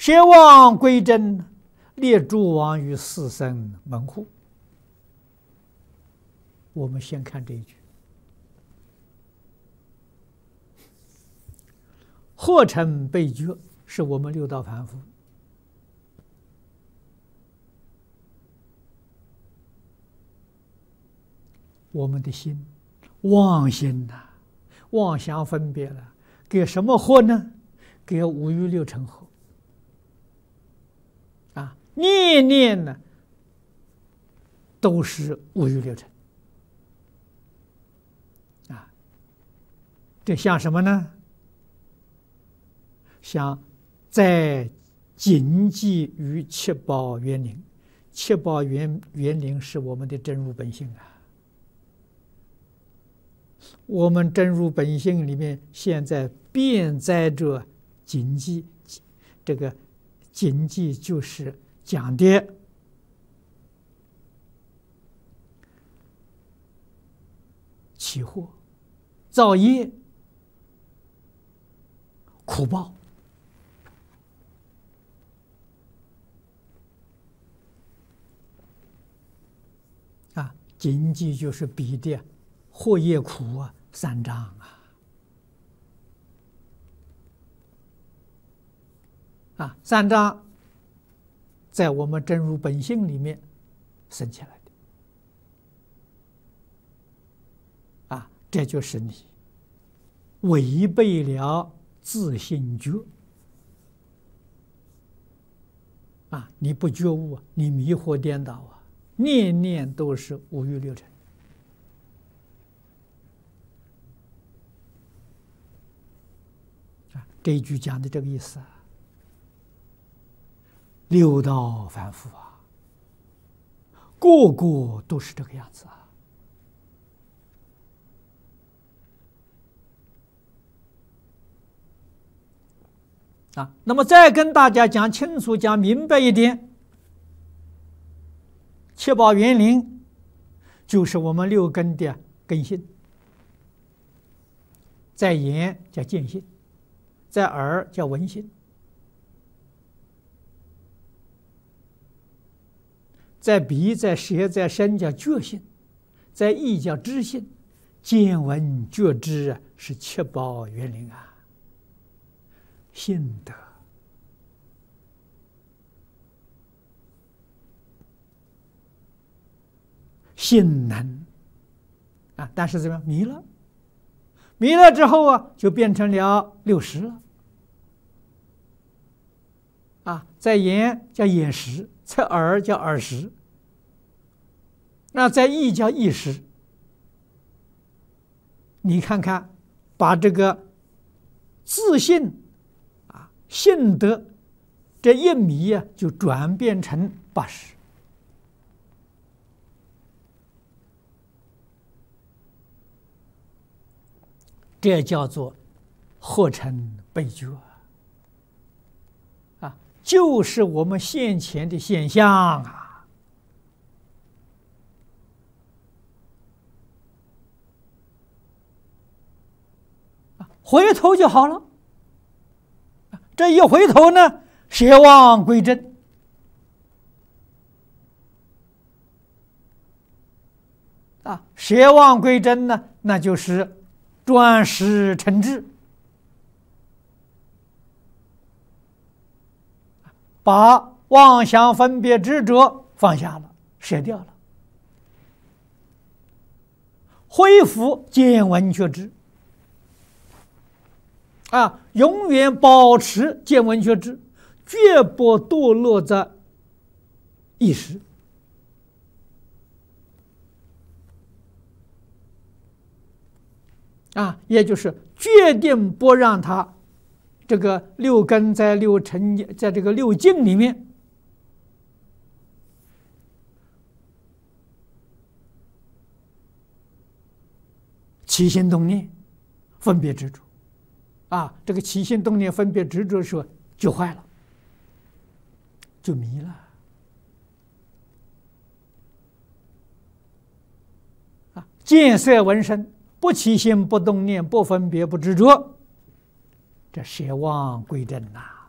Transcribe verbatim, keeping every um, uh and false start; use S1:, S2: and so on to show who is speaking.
S1: 舍妄归真，列诸王于四生门户。我们先看这一句：或成被觉，是我们六道凡夫。我们的心妄心呐、啊，妄想分别了，给什么惑呢？给五欲六尘惑啊！念念呢，都是五欲六尘啊。这像什么呢？像在谨记于七宝园林，七宝园园林是我们的真如本性啊。我们真如本性里面，现在遍载着谨记，这个谨记就是讲的起惑、造业、苦报。啊，谨记就是比的惑业苦啊，三障啊，啊，三障在我们真如本性里面生起来的，啊，这就是你违背了自性觉，啊，你不觉悟啊，你迷惑颠倒啊，念念都是五欲六尘。这一句讲的这个意思啊，六道凡夫啊，个个都是这个样子啊。啊，那么再跟大家讲清楚、讲明白一点，七宝园林就是我们六根的根性，在眼叫见性。在耳叫闻性，在鼻、在舌、在身叫觉性，在意叫知性，见闻觉知啊，是七宝园林啊。性德、性能啊，但是怎么样？迷了。迷了之后啊，就变成了六识了。啊，在眼叫眼识，在耳叫耳识，那在意叫意识。你看看，把这个自信啊、性德这一迷啊，就转变成八识。这叫做惑成被觉啊，就是我们现前的现象啊。回头就好了。这一回头呢，舍妄归真。啊，舍妄归真呢，那就是转识成智，把妄想分别执着放下了，舍掉了，恢复见闻觉知，啊，永远保持见闻觉知，绝不堕落在意识。啊，也就是决定不让他这个六根在六尘，在这个六境里面起心动念、分别执着。啊，这个起心动念、分别执着说就坏了，就迷了。啊，见色闻声。不起心，不动念，不分别，不执着，这舍妄归真呐。